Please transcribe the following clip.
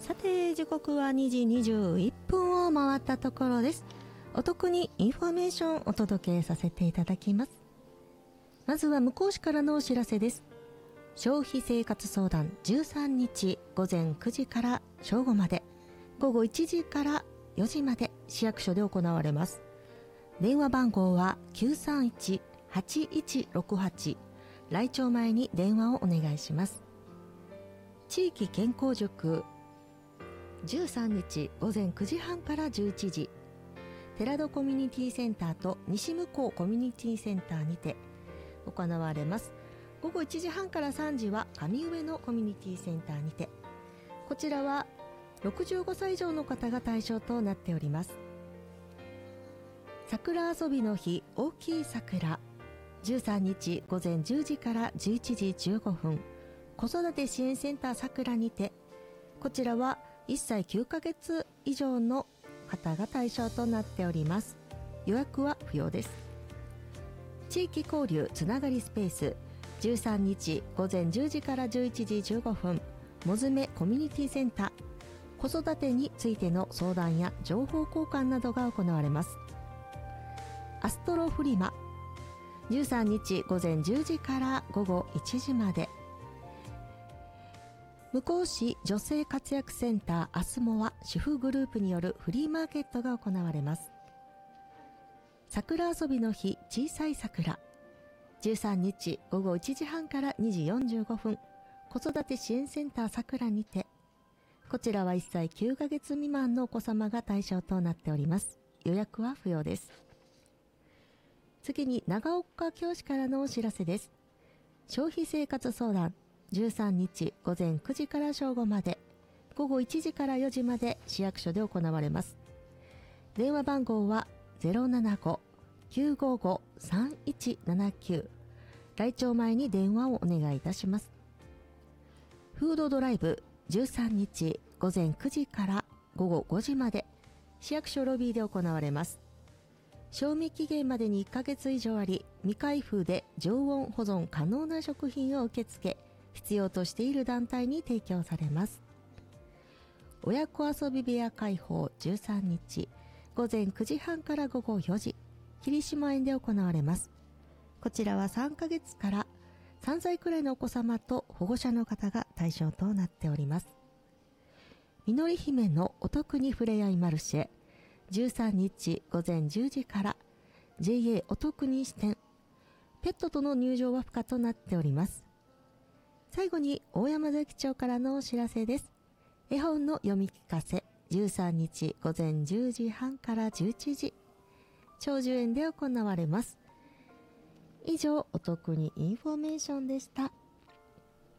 さて時刻は2時21分を回ったところです。お得にインフォメーションをお届けさせていただきます。まずは向こう市からのお知らせです。消費生活相談13日午前9時から正午まで、午後1時から4時まで市役所で行われます。電話番号は 931-8168、 来庁前に電話をお願いします。地域健康塾13日午前9時半から11時、寺戸コミュニティセンターと西向こうコミュニティセンターにて行われます。午後1時半から3時は上上のコミュニティセンターにて、こちらは65歳以上の方が対象となっております。桜遊びの日大きい桜13日午前10時から11時15分、子育て支援センター桜にて、こちらは1歳9ヶ月以上の方が対象となっております。予約は不要です。地域交流つながりスペース13日午前10時から11時15分、もずめコミュニティセンター、子育てについての相談や情報交換などが行われます。アストロフリマ13日午前10時から午後1時まで、向こう市女性活躍センターアスモア主婦グループによるフリーマーケットが行われます。桜遊びの日小さい桜13日午後1時半から2時45分、子育て支援センター桜にて、こちらは1歳9ヶ月未満のお子様が対象となっております。予約は不要です。次に長岡京市からのお知らせです。消費生活相談13日午前9時から正午まで、午後1時から4時まで市役所で行われます。電話番号は 075-955-3179、 来庁前に電話をお願いいたします。フードドライブ13日午前9時から午後5時まで市役所ロビーで行われます。賞味期限までに1ヶ月以上あり、未開封で常温保存可能な食品を受け付け、必要としている団体に提供されます。親子遊び部屋開放13日午前9時半から午後4時、霧島園で行われます。こちらは3ヶ月から3歳くらいのお子様と保護者の方が対象となっております。みのり姫のお得にふれあいマルシェ13日午前10時から JA お得に支店、ペットとの入場は不可となっております。最後に大山崎町からのお知らせです。絵本の読み聞かせ13日午前10時半から11時、長寿園で行われます。以上、お得にインフォメーションでした。